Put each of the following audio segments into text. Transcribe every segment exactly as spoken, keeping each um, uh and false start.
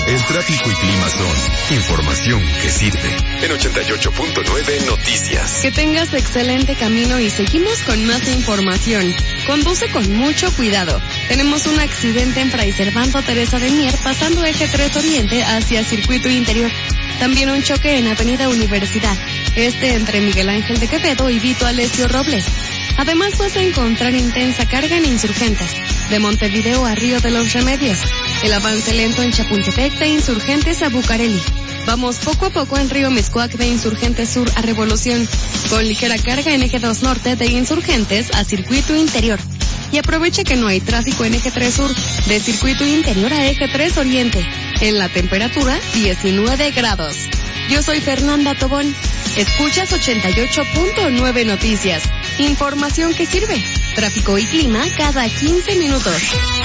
El tráfico y clima son información que sirve. En ochenta y ocho punto nueve Noticias. Que tengas excelente camino y seguimos con más información. Conduce con mucho cuidado. Tenemos un accidente en Fray Servando Teresa de Mier pasando eje tres Oriente hacia Circuito Interior. También un choque en Avenida Universidad, este entre Miguel Ángel de Quevedo y Vito Alessio Robles. Además vas a encontrar intensa carga en Insurgentes, de Montevideo a Río de los Remedios. El avance lento en Chapultepec de Insurgentes a Bucareli. Vamos poco a poco en Río Miscuac de Insurgentes Sur a Revolución, con ligera carga en eje dos Norte de Insurgentes a Circuito Interior. Y aprovecha que no hay tráfico en eje tres Sur, de Circuito Interior a eje tres Oriente. En la temperatura, diecinueve grados. Yo soy Fernanda Tobón. Escuchas ochenta y ocho punto nueve Noticias. Información que sirve. Tráfico y clima cada quince minutos.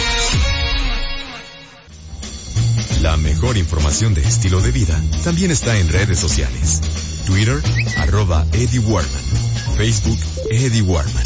La mejor información de estilo de vida también está en redes sociales. Twitter, arroba Eddie Warman. Facebook, Eddie Warman.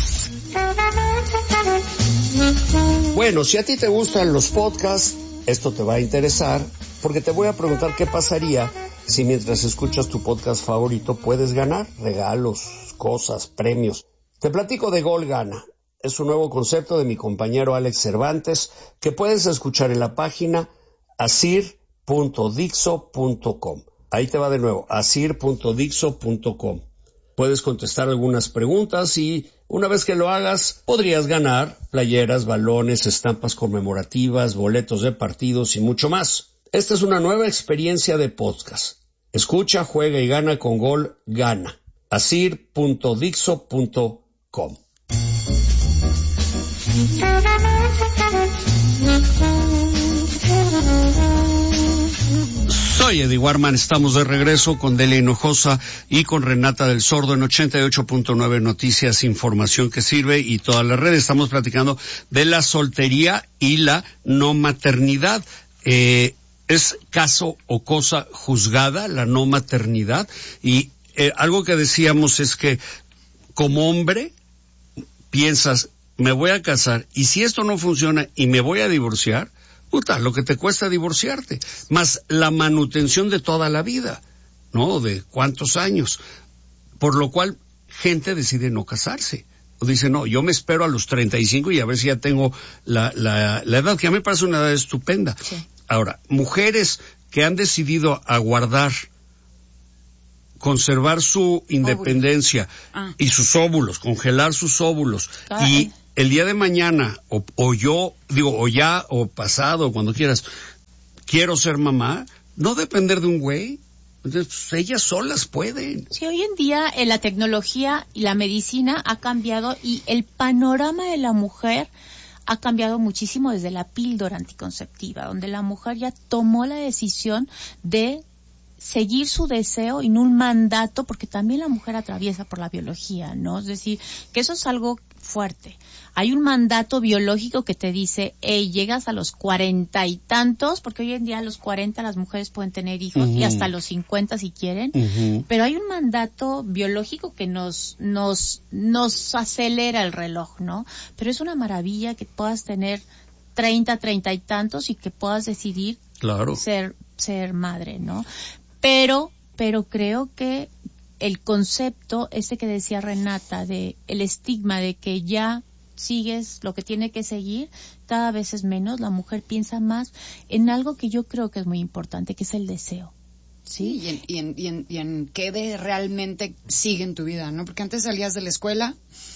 Bueno, si a ti te gustan los podcasts, esto te va a interesar, porque te voy a preguntar qué pasaría si mientras escuchas tu podcast favorito puedes ganar regalos, cosas, premios. Te platico de Gol Gana. Es un nuevo concepto de mi compañero Alex Cervantes que puedes escuchar en la página asir punto dixo punto com. Ahí te va de nuevo, asir punto dixo punto com. Puedes contestar algunas preguntas y una vez que lo hagas, podrías ganar playeras, balones, estampas conmemorativas, boletos de partidos y mucho más. Esta es una nueva experiencia de podcast. Escucha, juega y gana con Gol Gana. asir punto dixo punto com. Soy Eddie Warman, estamos de regreso con Delia Hinojosa y con Renata del Sordo en ochenta y ocho punto nueve Noticias, información que sirve y todas las redes. Estamos platicando de la soltería y la no maternidad. Eh, es caso o cosa juzgada la no maternidad y eh, algo que decíamos es que como hombre piensas, me voy a casar y si esto no funciona y me voy a divorciar, puta, lo que te cuesta divorciarte, más la manutención de toda la vida, ¿no? De cuántos años. Por lo cual, gente decide no casarse. O dice, no, yo me espero a los treinta y cinco y a ver si ya tengo la, la, la edad, que a mí me parece una edad estupenda. Sí. Ahora, mujeres que han decidido aguardar, conservar su independencia ah. y sus óvulos, congelar sus óvulos ah, y... el día de mañana, o, o yo, digo, o ya, o pasado, cuando quieras, quiero ser mamá, no depender de un güey. Entonces, ellas solas pueden. Sí, hoy en día eh, la tecnología y la medicina ha cambiado y el panorama de la mujer ha cambiado muchísimo desde la píldora anticonceptiva, donde la mujer ya tomó la decisión de seguir su deseo y no un mandato, porque también la mujer atraviesa por la biología, ¿no? Es decir, que eso es algo fuerte. Hay un mandato biológico que te dice, hey, llegas a los cuarenta y tantos, porque hoy en día a los cuarenta las mujeres pueden tener hijos, uh-huh. y hasta los cincuenta si quieren, uh-huh. pero hay un mandato biológico que nos, nos, nos acelera el reloj, ¿no? Pero es una maravilla que puedas tener treinta, treinta y tantos y que puedas decidir claro. ser, ser madre, ¿no? Pero, pero creo que el concepto, ese que decía Renata, de el estigma de que ya sigues lo que tiene que seguir, cada vez es menos. La mujer piensa más en algo que yo creo que es muy importante, que es el deseo. Sí, y en, y en, y en, y en qué de realmente sigue en tu vida, ¿no? Porque antes salías de la escuela,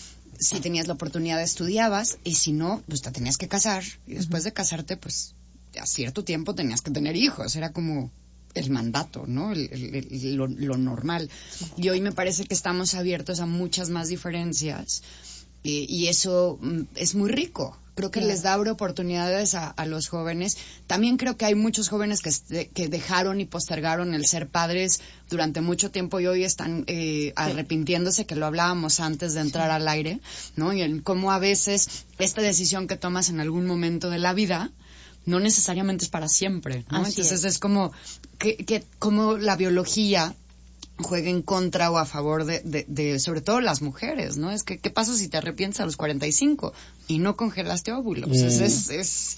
si tenías la oportunidad estudiabas, y si no, pues te tenías que casar, y después de casarte, pues a cierto tiempo tenías que tener hijos, era como el mandato, ¿no? El, el, el, lo, lo normal. Y hoy me parece que estamos abiertos a muchas más diferencias y, y eso mm, es muy rico. Creo que claro. les da oportunidades a, a los jóvenes. También creo que hay muchos jóvenes que, que dejaron y postergaron el ser padres durante mucho tiempo y hoy están eh, arrepintiéndose, que lo hablábamos antes de entrar sí. al aire, ¿no? Y en cómo a veces esta decisión que tomas en algún momento de la vida no necesariamente es para siempre, ¿no? Así Entonces es, es como que, que como la biología juega en contra o a favor de, de, de sobre todo las mujeres, ¿no? Es que, ¿qué pasa si te arrepientes a los cuarenta y cinco y no congelaste óvulos? Mm. Es, es, es,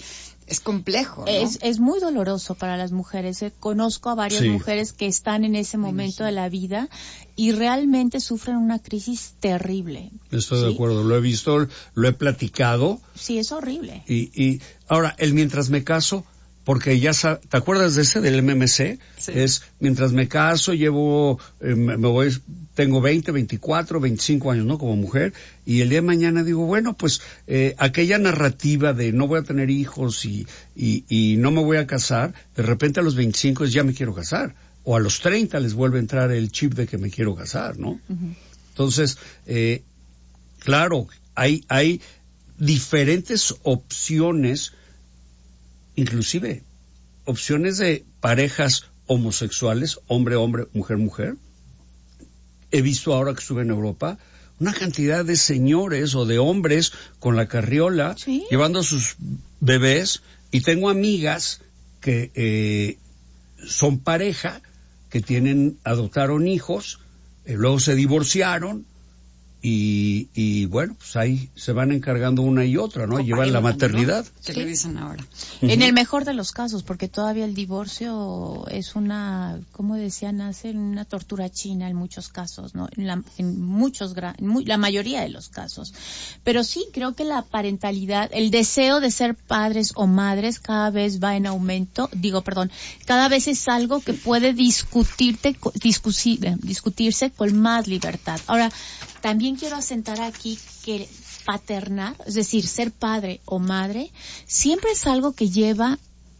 Es complejo, ¿no? Es, es muy doloroso para las mujeres. Eh, Conozco a varias Sí. mujeres que están en ese momento de la vida y realmente sufren una crisis terrible. Estoy ¿sí? de acuerdo, lo he visto, lo he platicado. Sí, es horrible. Y, y ahora, el mientras me caso, porque ya sa- ¿te acuerdas de ese del M M C? Sí. Es mientras me caso, llevo, eh, me me voy, tengo veinte, veinticuatro, veinticinco años, ¿no? Como mujer, y el día de mañana digo, bueno, pues, eh, aquella narrativa de no voy a tener hijos y, y, y no me voy a casar, de repente a los veinticinco es ya me quiero casar, o a los treinta les vuelve a entrar el chip de que me quiero casar, ¿no? Uh-huh. Entonces, eh, claro, hay, hay diferentes opciones, inclusive opciones de parejas homosexuales, hombre-hombre, mujer-mujer. He visto ahora que estuve en Europa una cantidad de señores o de hombres con la carriola ¿Sí? llevando a sus bebés, y tengo amigas que eh, son pareja, que tienen, adoptaron hijos, eh, luego se divorciaron, y, y bueno, pues ahí se van encargando una y otra, ¿no? Llevan la maternidad. ¿Qué Sí. le dicen ahora? En el mejor de los casos, porque todavía el divorcio es una, como decían, hace una tortura china en muchos casos, ¿no? En, la, en muchos, gra- en muy, la mayoría de los casos. Pero sí, creo que la parentalidad, el deseo de ser padres o madres cada vez va en aumento. Digo, perdón, cada vez es algo que puede discutirte, discusi- discutirse con más libertad. Ahora, también quiero asentar aquí que paternar, es decir, ser padre o madre, siempre es algo que lleva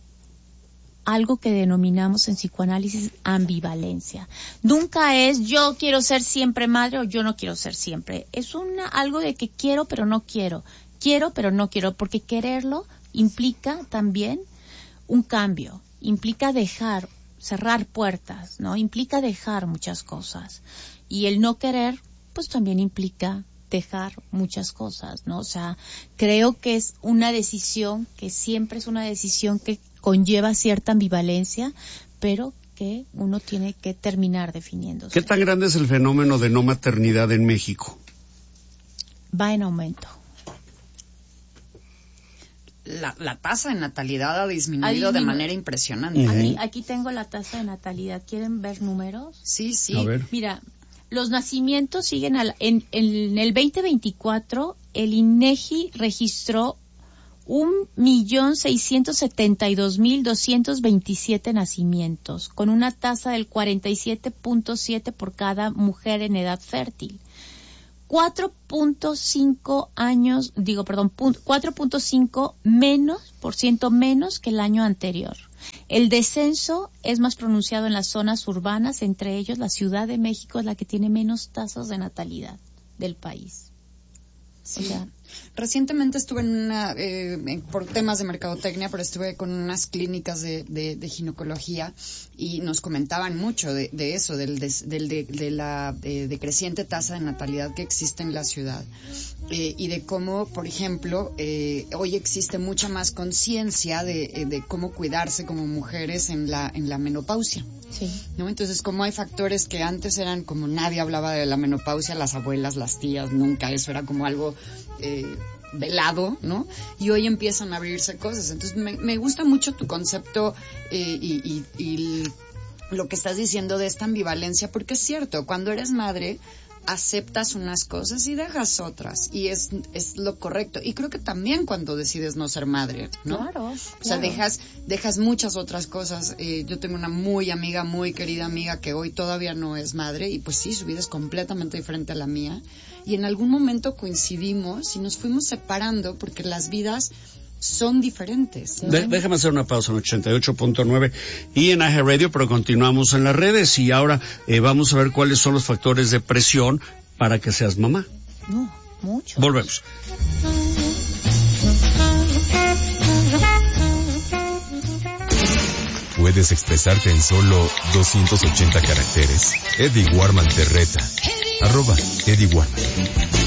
algo que denominamos en psicoanálisis ambivalencia. Nunca es yo quiero ser siempre madre o yo no quiero ser siempre. Es una algo de que quiero pero no quiero, quiero pero no quiero, porque quererlo implica también un cambio, implica dejar, cerrar puertas, ¿no? Implica dejar muchas cosas. Y el no querer, pues también implica dejar muchas cosas, ¿no? O sea, creo que es una decisión que siempre es una decisión que conlleva cierta ambivalencia, pero que uno tiene que terminar definiéndose. ¿Qué tan grande es el fenómeno de no maternidad en México? Va en aumento. La, la tasa de natalidad ha disminuido Ha de disminuido. manera impresionante. Ujú. Aquí, aquí tengo la tasa de natalidad. ¿Quieren ver números? Sí, sí. A ver. Mira, los nacimientos siguen al, en, en el veinte veinticuatro, el INEGI registró un millón seiscientos setenta y dos mil doscientos veintisiete nacimientos, con una tasa del cuarenta y siete punto siete por cada mujer en edad fértil. cuatro punto cinco años, digo, perdón, cuatro punto cinco menos, por ciento menos que el año anterior. El descenso es más pronunciado en las zonas urbanas, entre ellos la Ciudad de México es la que tiene menos tasas de natalidad del país. Sí. O sea, Recientemente estuve en una, eh, en- por temas de mercadotecnia, pero estuve con unas clínicas de, de, de ginecología y nos comentaban mucho de, de eso, del, des- del de, de la eh, decreciente tasa de natalidad que existe en la ciudad. Eh, y de cómo, por ejemplo, eh, hoy existe mucha más conciencia de, eh, de cómo cuidarse como mujeres en la, en la menopausia. sí. ¿No? Entonces, como hay factores que antes eran como nadie hablaba de la menopausia, las abuelas, las tías, nunca, eso era como algo eh, velado, ¿no? Y hoy empiezan a abrirse cosas. Entonces, me, me gusta mucho tu concepto eh, y, y, y lo que estás diciendo de esta ambivalencia, porque es cierto, cuando eres madre, aceptas unas cosas y dejas otras, y es, es lo correcto. Y creo que también cuando decides no ser madre, ¿no? Claro, O sea, claro. dejas, dejas muchas otras cosas. Eh, yo tengo una muy amiga, muy querida amiga que hoy todavía no es madre y pues sí, su vida es completamente diferente a la mía. Y en algún momento coincidimos y nos fuimos separando porque las vidas son diferentes. De- déjame hacer una pausa en ochenta y ocho punto nueve y en A G Radio, pero continuamos en las redes y ahora eh, vamos a ver cuáles son los factores de presión para que seas mamá. No, mucho. Volvemos. ¿Puedes expresarte en solo doscientos ochenta caracteres? Eddie Warman te reta. Arroba Eddie Warman.